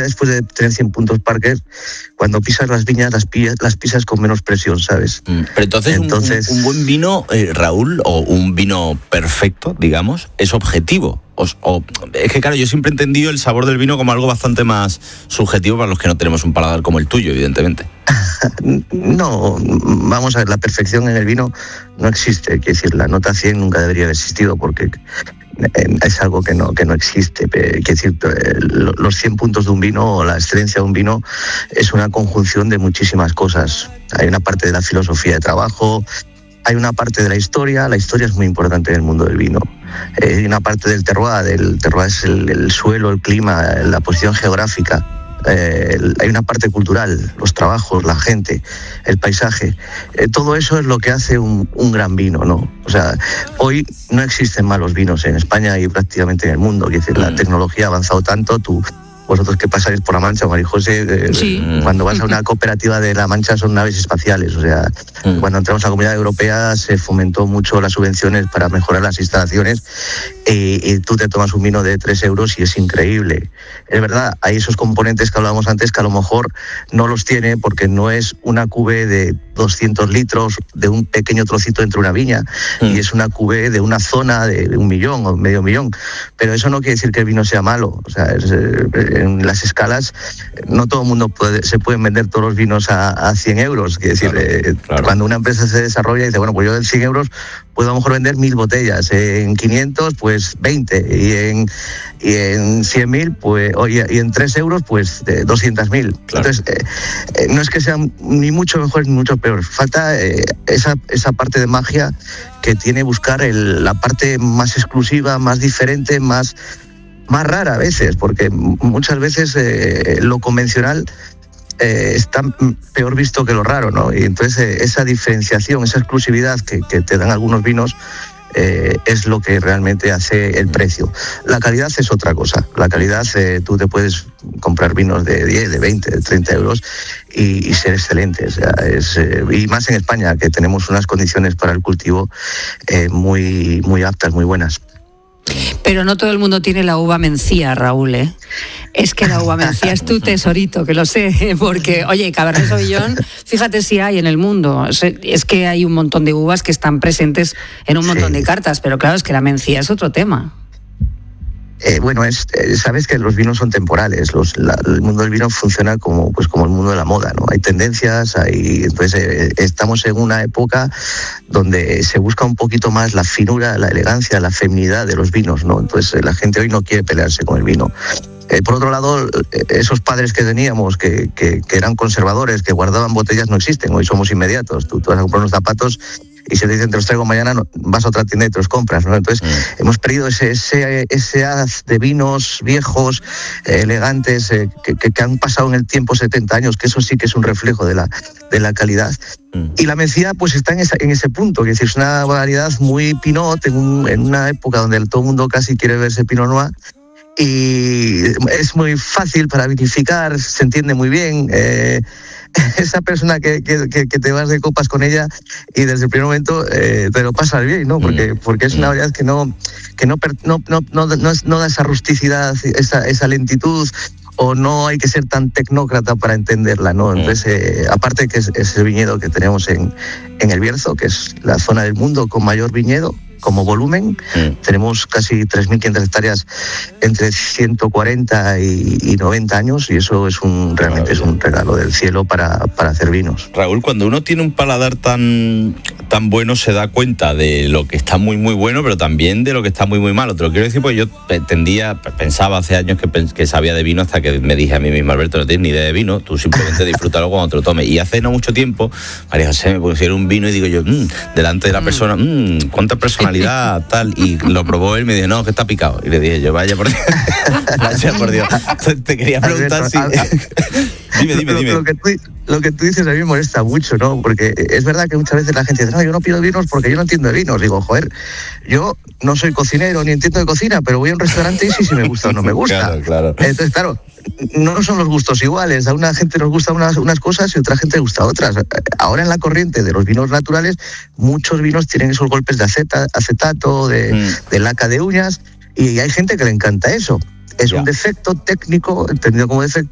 ya después de tener 100 puntos Parker, cuando pisas las viñas, las pisas con menos presión, ¿sabes? Pero entonces un buen vino, Raúl, o un vino perfecto, digamos, es objetivo. Es que claro, yo siempre he entendido el sabor del vino como algo bastante más subjetivo para los que no tenemos un paladar como el tuyo, evidentemente. No, vamos a ver, la perfección en el vino no existe. Quiero decir, la nota 100 nunca debería haber existido porque es algo que no existe. Quiero decir, los 100 puntos de un vino o la excelencia de un vino es una conjunción de muchísimas cosas. Hay una parte de la filosofía de trabajo, hay una parte de la historia es muy importante en el mundo del vino. Hay una parte del terroir es el suelo, el clima, la posición geográfica. Hay una parte cultural, los trabajos, la gente, el paisaje. Todo eso es lo que hace un gran vino, ¿no? O sea, hoy no existen malos vinos en España y prácticamente en el mundo. Quiero decir, la tecnología ha avanzado tanto. Vosotros que pasáis por La Mancha, María José, sí. Cuando vas a una cooperativa de La Mancha son naves espaciales. O sea, cuando entramos a la Comunidad Europea se fomentó mucho las subvenciones para mejorar las instalaciones y tú te tomas un vino de 3 euros y es increíble. Es verdad, hay esos componentes que hablábamos antes que a lo mejor no los tiene porque no es una cuve de 200 litros de un pequeño trocito entre una viña y es una cuve de una zona de 1 millón o medio millón. Pero eso no quiere decir que el vino sea malo. O sea, en las escalas no todo el mundo se pueden vender todos los vinos a 100 euros. Quiere decir, claro. Cuando una empresa se desarrolla y dice, bueno, pues yo de 100 euros puedo a lo mejor vender 1.000 botellas, en 500 pues 20 y en 100.000 pues, y en 3 euros pues 200.000. Claro. Entonces no es que sean ni mucho mejor ni mucho peor, falta esa parte de magia que tiene buscar la parte más exclusiva, más diferente, más rara a veces, porque muchas veces lo convencional está peor visto que lo raro, ¿no? Y entonces esa diferenciación, esa exclusividad que te dan algunos vinos es lo que realmente hace el precio. La calidad es otra cosa. La calidad, tú te puedes comprar vinos de 10, de 20, de 30 euros y ser excelentes. O sea, y más en España, que tenemos unas condiciones para el cultivo muy, muy aptas, muy buenas. Pero no todo el mundo tiene la uva mencía, Raúl, ¿eh? Es que la uva mencía es tu tesorito, que lo sé, porque, oye, Cabernet Sauvignon, fíjate si hay en el mundo. Es que hay un montón de uvas que están presentes en un montón de cartas, pero claro, es que la mencía es otro tema. Bueno, sabes que los vinos son temporales. El mundo del vino funciona como el mundo de la moda, ¿no? Hay tendencias, entonces estamos en una época donde se busca un poquito más la finura, la elegancia, la feminidad de los vinos, ¿no? Entonces la gente hoy no quiere pelearse con el vino. Por otro lado, esos padres que teníamos que eran conservadores, que guardaban botellas, no existen. Hoy somos inmediatos. Tú vas a comprar unos zapatos y si te dicen te los traigo mañana, vas a otra tienda y te los compras, ¿no? Entonces hemos perdido ese haz de vinos viejos, elegantes, que han pasado en el tiempo 70 años, que eso sí que es un reflejo de la calidad. Y la mencía pues está en ese punto, que es decir, es una variedad muy pinot en una época donde todo el mundo casi quiere verse pinot noir. Y es muy fácil para vinificar, se entiende muy bien. Esa persona que te vas de copas con ella y desde el primer momento te lo pasas bien, ¿no? Porque es una variedad que no da esa rusticidad, esa lentitud, o no hay que ser tan tecnócrata para entenderla, ¿no? Entonces, aparte que es el viñedo que tenemos en el Bierzo, que es la zona del mundo con mayor viñedo, como volumen, tenemos casi 3.500 hectáreas entre 140 y 90 años y eso realmente es un regalo del cielo para hacer vinos. Raúl, cuando uno tiene un paladar tan bueno se da cuenta de lo que está muy muy bueno, pero también de lo que está muy muy malo. Te lo quiero decir porque yo pensaba hace años que sabía de vino hasta que me dije a mí mismo, Alberto, no tienes ni idea de vino, tú simplemente disfrútalo cuando te lo tomes. Y hace no mucho tiempo, María José me pusieron un vino y digo yo, delante de la persona, cuánta personalidad tal, y lo probó él y me dijo, no, que está picado. Y le dije yo, vaya por Dios. Vaya por Dios. Te quería preguntar si... Dime. Lo que tú dices a mí me molesta mucho, ¿no? Porque es verdad que muchas veces la gente dice, no, yo no pido vinos porque yo no entiendo de vinos. Digo, joder, yo no soy cocinero ni entiendo de cocina, pero voy a un restaurante y sí me gusta o no me gusta. Claro. Entonces, claro, no son los gustos iguales. A una gente nos gustan unas cosas y a otra gente le gusta otras. Ahora en la corriente de los vinos naturales, muchos vinos tienen esos golpes de acetato, de laca de uñas, y hay gente que le encanta eso. Es un defecto técnico, entendido como defecto,